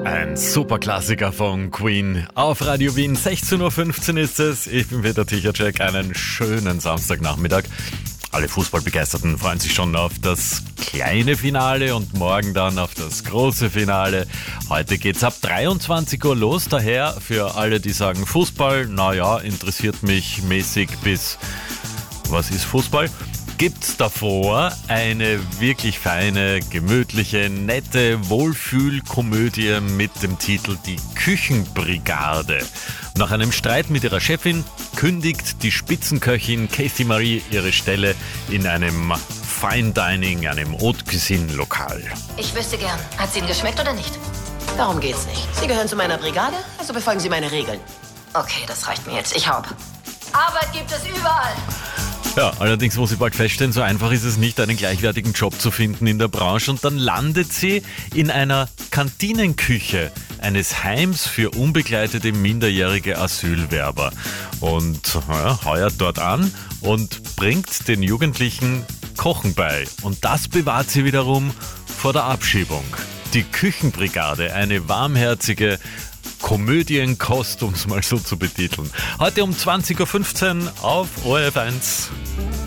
Ein Superklassiker von Queen auf Radio Wien. 16.15 Uhr ist es. Ich bin Peter Tichacek. Einen schönen Samstagnachmittag. Alle Fußballbegeisterten freuen sich schon auf das kleine Finale und morgen dann auf das große Finale. Heute geht's ab 23 Uhr los. Daher für alle, die sagen Fußball, naja, interessiert mich mäßig bis... Was ist Fußball? Gibt's davor eine wirklich feine, gemütliche, nette Wohlfühlkomödie mit dem Titel Die Küchenbrigade. Nach einem Streit mit ihrer Chefin kündigt die Spitzenköchin Kathy Marie ihre Stelle in einem Fine Dining, einem Haute Cuisine Lokal. Ich wüsste gern, hat es Ihnen geschmeckt oder nicht? Darum geht's nicht. Sie gehören zu meiner Brigade, also befolgen Sie meine Regeln. Okay, das reicht mir jetzt. Ich hau ab. Arbeit gibt es überall. Ja, allerdings muss sie bald feststellen, so einfach ist es nicht, einen gleichwertigen Job zu finden in der Branche. Und dann landet sie in einer Kantinenküche eines Heims für unbegleitete minderjährige Asylwerber. Und heuert dort an und bringt den Jugendlichen Kochen bei. Und das bewahrt sie wiederum vor der Abschiebung. Die Küchenbrigade, eine warmherzige Komödienkost, um es mal so zu betiteln. Heute um 20.15 Uhr auf ORF1.